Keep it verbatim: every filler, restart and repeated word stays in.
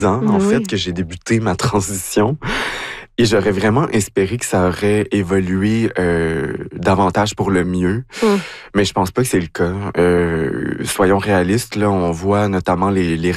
ans, en Oui. fait, que j'ai débuté ma transition. Et j'aurais vraiment espéré que ça aurait évolué euh, davantage pour le mieux. Mmh. Mais je pense pas que c'est le cas. Euh, soyons réalistes, là, on voit notamment les, les